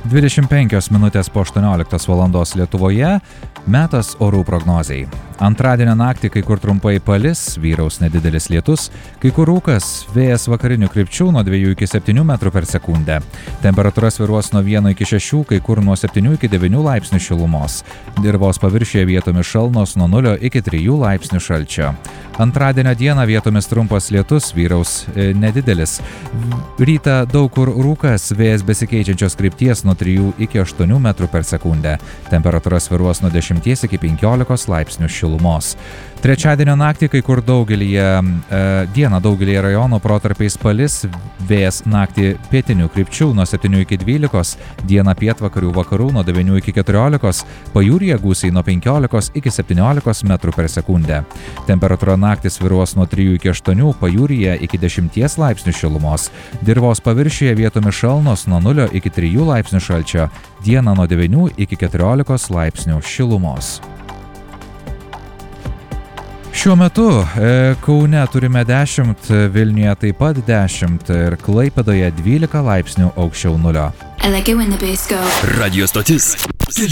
25 minutės po 18 valandos Lietuvoje, metas orų prognozei. Antradienio naktį kai kur trumpai palis, vyraus nedidelis lietus, kai kur rūkas, vėjas vakarinių krypčių nuo 2 iki 7 metrų per sekundę. Temperatūra svyruos nuo 1 iki 6, kai kur nuo 7 iki 9 laipsnių šilumos. Dirvos paviršiuje vietomis šalnos nuo 0 iki 3 laipsnių šalčio. Antradienio dieną vietomis trumpas lietus, vyraus nedidelis. Rytą daug kur rūkas, vėjas besikeičiančios krypties nuo 3 iki 8 metrų per sekundę. Temperatūra svyruos nuo 10 iki 15 laipsnių šilumos. Trečiadienio naktį kai kur dieną daugelį rajonų protarpiais palis, vėjas naktį pietinių krypčių nuo 7 iki 12, dieną pietvakarių vakarų nuo 9 iki 14, pajūryje gūsiai nuo 15 iki 17 metrų per sekundę. Temperatūra naktį svyruos nuo 3 iki 8, pajūryje iki 10 laipsnių šilumos. Dirvos paviršiuje vietomis šalnos nuo 0 iki 3 laipsnių šalčio, dieną nuo 9 iki 14 laipsnių šilumos. Šiuo metu Kaune turime 10, Vilniuje taip pat 10 ir Klaipėdoje 12 laipsnių aukščiau nulio. I like it when the bass go. Radio stotis.